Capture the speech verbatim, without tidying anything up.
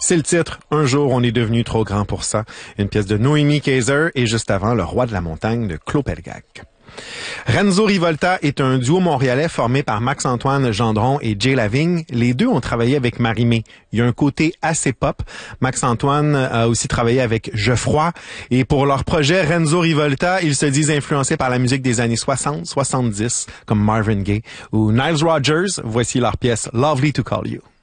C'est le titre « Un jour, on est devenu trop grand pour ça », une pièce de Noémie Kaiser et juste avant « Le roi de la montagne » de Claude Pelgag. Renzo Rivolta est un duo montréalais formé par Max-Antoine Gendron et Jay Lavigne. Les deux ont travaillé avec Marie-Mé. Il y a un côté assez pop. Max-Antoine a aussi travaillé avec Geoffroy. Et pour leur projet Renzo Rivolta, ils se disent influencés par la musique des années soixante, soixante-dix, comme Marvin Gaye ou Nile Rodgers. Voici leur pièce Lovely to Call You.